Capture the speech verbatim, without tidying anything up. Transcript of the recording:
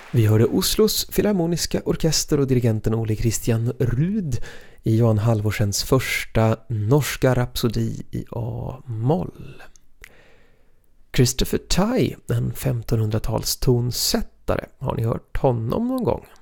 Vi hörde Oslos Filharmoniska Orkester och dirigenten Ole Christian Rud i Johan Halvorsens första norska rapsodi i A-moll. Christopher Tye, en femtonhundratals tonsättare, har ni hört honom någon gång?